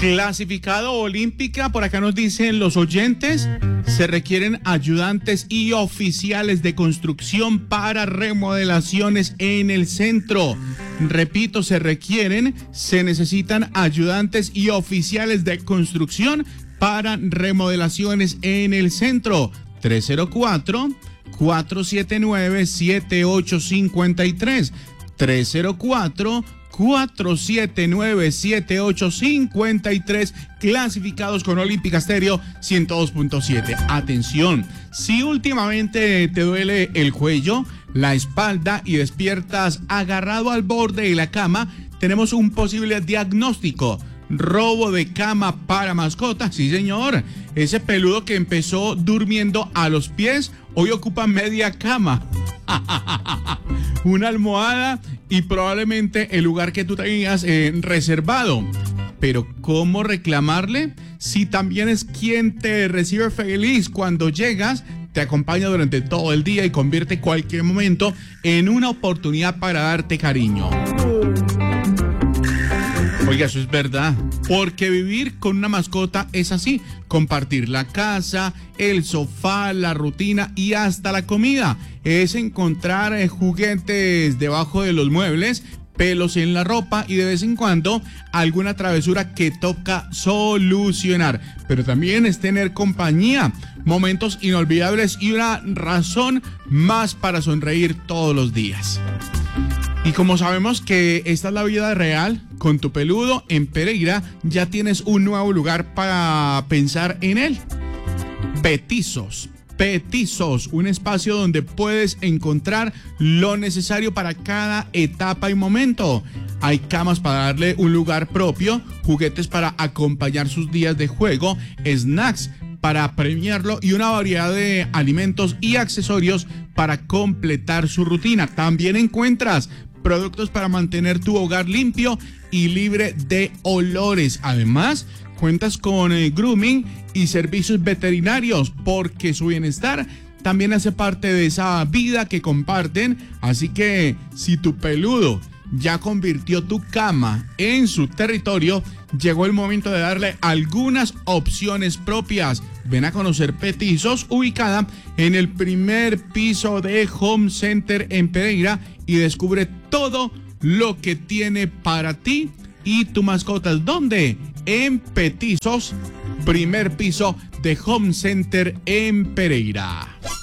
Clasificado olímpica, por acá nos dicen los oyentes, se requieren ayudantes y oficiales de construcción para remodelaciones en el centro. Repito, se necesitan ayudantes y oficiales de construcción para remodelaciones en el centro. 304-479-7853. 304-479-7853, clasificados con Olímpica Estéreo 102.7. Atención, si últimamente te duele el cuello, la espalda y despiertas agarrado al borde de la cama, tenemos un posible diagnóstico. Robo de cama para mascotas, sí señor. Ese peludo que empezó durmiendo a los pies, hoy ocupa media cama. Una almohada y probablemente el lugar que tú tenías reservado. Pero ¿cómo reclamarle? Si también es quien te recibe feliz cuando llegas, te acompaña durante todo el día y convierte cualquier momento en una oportunidad para darte cariño. Oiga, eso es verdad, porque vivir con una mascota es así, compartir la casa, el sofá, la rutina y hasta la comida. Es encontrar juguetes debajo de los muebles, pelos en la ropa y de vez en cuando alguna travesura que toca solucionar. Pero también es tener compañía, momentos inolvidables y una razón más para sonreír todos los días. Y como sabemos que esta es la vida real, con tu peludo en Pereira ya tienes un nuevo lugar para pensar en él. Petizos, un espacio donde puedes encontrar lo necesario para cada etapa y momento. Hay camas para darle un lugar propio, juguetes para acompañar sus días de juego, snacks para premiarlo y una variedad de alimentos y accesorios para completar su rutina. También encuentras productos para mantener tu hogar limpio y libre de olores. Además, cuentas con grooming y servicios veterinarios porque su bienestar también hace parte de esa vida que comparten. Así que si tu peludo ya convirtió tu cama en su territorio, llegó el momento de darle algunas opciones propias. Ven a conocer Petizos, ubicada en el primer piso de Home Center en Pereira, y descubre todo lo que tiene para ti y tu mascota. ¿Dónde? En Petizos, primer piso de Home Center en Pereira.